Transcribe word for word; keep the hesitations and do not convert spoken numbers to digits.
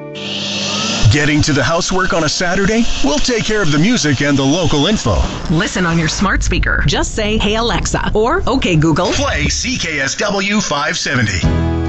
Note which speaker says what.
Speaker 1: Getting to the housework on a Saturday? We'll take care of the music and the local info.
Speaker 2: Listen on your smart speaker. Just say, "Hey Alexa," or "Okay Google."
Speaker 1: Play C K S W five seventy.